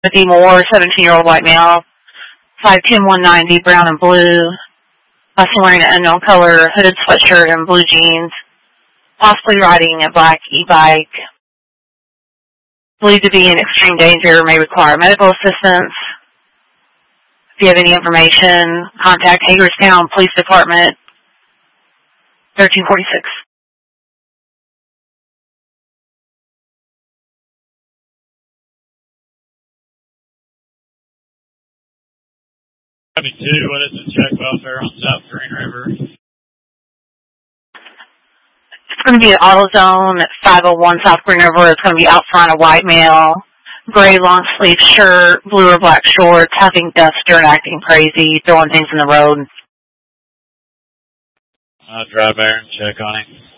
Timothy Moore, 17-year-old white male, 5'10", 190, brown and blue. Seen wearing an unknown color hooded sweatshirt and blue jeans, possibly riding a black e-bike. Believed to be in extreme danger, may require medical assistance. If you have any information, contact Hagerstown Police Department, 1346. Copy 2, what is the check welfare on South Green River? It's going to be an AutoZone at 501 South Green River. It's going to be out front, a white male, gray long sleeve shirt, blue or black shorts, having duster and acting crazy, throwing things in the road. I'll drive there and check on him.